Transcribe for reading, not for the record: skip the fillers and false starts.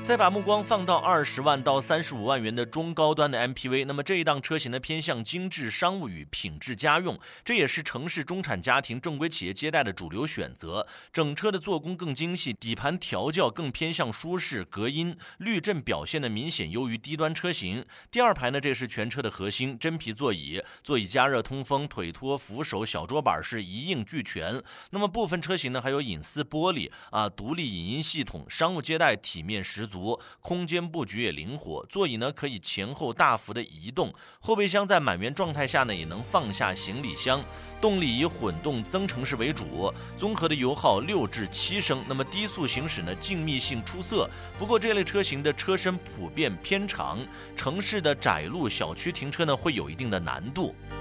再把目光放到20万到35万元的中高端的 MPV， 那么这一档车型呢偏向精致商务与品质家用，这也是城市中产家庭、正规企业接待的主流选择。整车的做工更精细，底盘调教更偏向舒适，隔音、滤震表现的明显优于低端车型。第二排呢，这是全车的核心，真皮座椅，座椅加热通风，腿托、扶手、小桌板是一应俱全。那么部分车型呢还有隐私玻璃独立影音系统，商务接待体面十足，空间布局也灵活，座椅呢可以前后大幅的移动，后备箱在满员状态下呢也能放下行李箱。动力以混动增程式为主，综合的油耗6至7升，那么低速行驶呢静谧性出色。不过这类车型的车身普遍偏长，城市的窄路小区停车呢会有一定的难度。